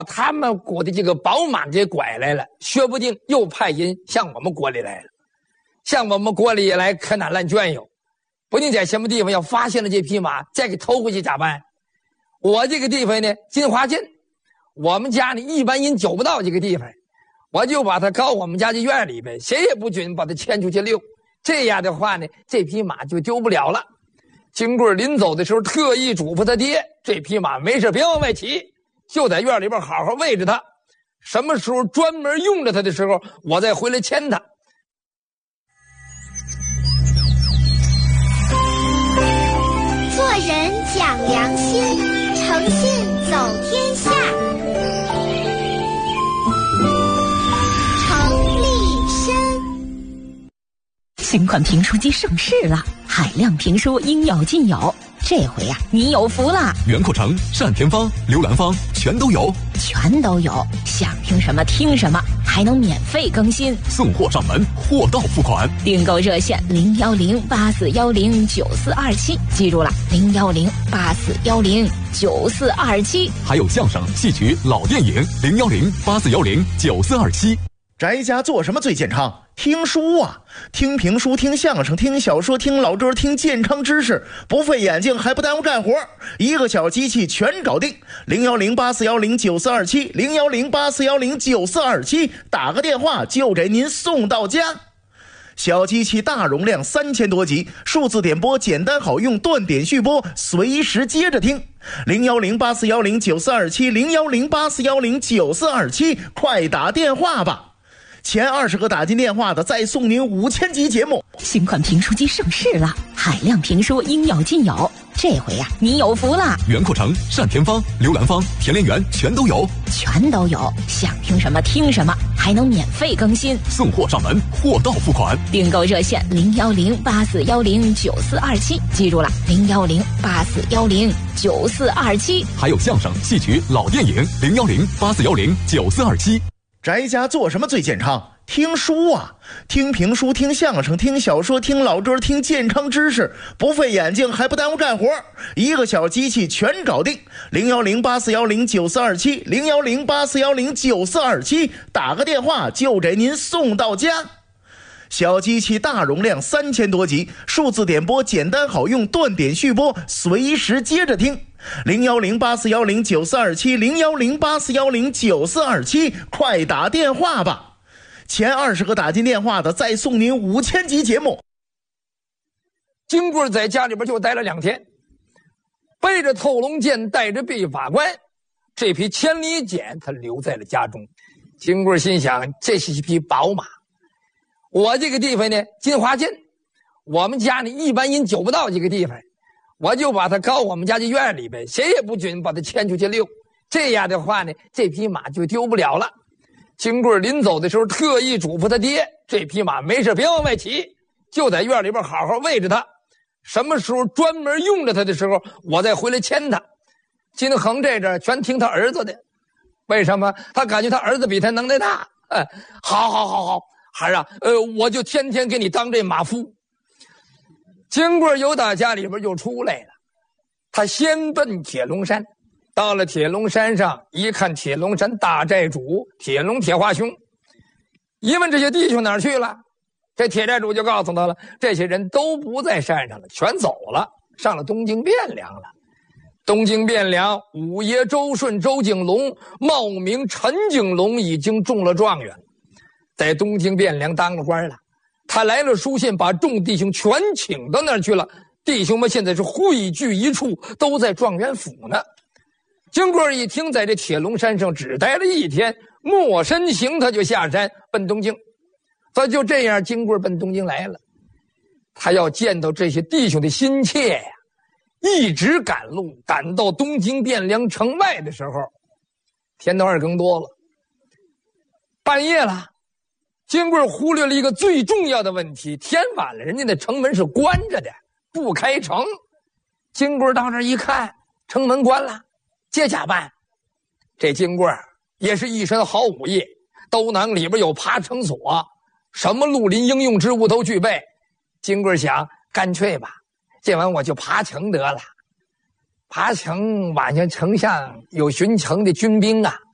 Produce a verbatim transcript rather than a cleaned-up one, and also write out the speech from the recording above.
他们国的这个宝马给拐来了，说不定又派人向我们国里来了，向我们国里来可哪烂圈友，不定在什么地方要发现了这匹马，再给偷回去咋办？我这个地方呢，金华镇，我们家呢一般人走不到这个地方，我就把它告我们家这院里边，谁也不准把它牵出去溜。这样的话呢，这匹马就丢不了了。金贵临走的时候特意嘱咐他爹，这匹马没事别往外骑，就在院里边好好喂着它，什么时候专门用着它的时候，我再回来牵它。 做人讲良心，诚信走天下。程立深。 新款评书机上市了，海量评书应有尽有。这回呀、啊，你有福了！ 袁阔成、单田芳、刘兰芳全都有， 全都有，想听什么听什么，还能免费更新， 送货上门，货到付款。 订购热线零幺零八四幺零九四二七，记住了，零幺零八四幺零九四二七。 还有相声、戏曲、老电影零幺零八四幺零九四二七。 宅家做什么最健康？听书啊，听评书，听相声，听小说，听老歌，听健康知识，不费眼睛还不耽误干活，一个小机器全搞定。零幺零八四幺零九四二七，零幺零八四幺零九四二七，打个电话就给您送到家。小机器大容量，三千多集，数字点播简单好用，断点续播，随时接着听。零幺零八四幺零九四二七，零幺零八四幺零九四二七，快打电话吧！前二十个打进电话的，再送您五千集节目。 新款评书机上市了，海量评书应有尽有。这回呀、啊，你有福了！ 袁阔成、单田芳、刘兰芳、田连元全都有， 全都有，想听什么听什么，还能免费更新， 送货上门，货到付款。 订购热线零幺零八四幺零九四二七，记住了，零幺零八四幺零九四二七。 还有相声、戏曲、老电影零幺零八四幺零九四二七。 宅家做什么最健康？听书啊，听评书，听相声，听小说，听老歌，听健康知识，不费眼睛还不耽误干活，一个小机器全搞定。零幺零八四幺零九四二七，零幺零八四幺零九四二七，打个电话就给您送到家。小机器大容量，三千多集，数字点播简单好用，断点续播，随时接着听。零幺零八四幺零九四二七，零幺零八四幺零九四二七，快打电话吧！前二十个打进电话的，再送您五千集节目。 金贵在家里边就待了两天，背着透龙剑，带着秘法官，这匹千里锏他留在了家中。金贵心想，这是一匹宝马，我这个地方呢，金华镇，我们家呢一般人走不到这个地方，我就把它告我们家这院里边，谁也不准把它牵出去溜。这样的话呢，这匹马就丢不了了。金贵临走的时候特意嘱咐他爹，这匹马没事别往外骑，就在院里边好好喂着它，什么时候专门用着它的时候，我再回来牵它。金恒这阵全听他儿子的，为什么？他感觉他儿子比他能耐大。哎，好好好好，孩儿啊，呃，我就天天给你当这马夫。金贵由打家里边就出来了，他先奔铁龙山。到了铁龙山上，一看铁龙山大寨主铁龙铁花兄，一问这些弟兄哪儿去了，这铁寨主就告诉他了，这些人都不在山上了，全走了，上了东京汴梁了。东京汴梁，五爷周顺、周景龙冒名陈景龙已经中了状元，在东京汴梁当了官了。他来了书信，把众弟兄全请到那儿去了，弟兄们现在是汇聚一处，都在状元府呢。金贵一听，在这铁龙山上只待了一天，没身形，他就下山奔东京。他就这样，金贵奔东京来了。他要见到这些弟兄的心切呀，一直赶路，赶到东京汴梁城外的时候，天都二更多了，半夜了。金贵忽略了一个最重要的问题，天晚了，人家的城门是关着的，不开城。金贵到这一看，城门关了，这咋办？这金贵也是一身好武艺，兜囊里边有爬城锁，什么绿林应用之物都具备。金贵想，干脆吧，这晚我就爬城得了。爬城晚上城上有巡城的军兵啊，